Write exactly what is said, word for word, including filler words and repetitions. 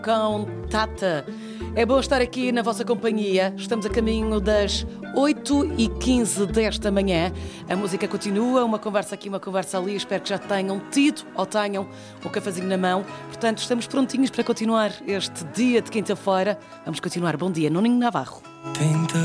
Com Tata. É bom estar aqui na vossa companhia. Estamos a caminho das oito e quinze desta manhã. A música continua, uma conversa aqui, uma conversa ali. Espero que já tenham tido ou tenham um cafezinho na mão. Portanto, estamos prontinhos para continuar este dia de quinta-feira. Vamos continuar. Bom dia, Nuninho Navarro.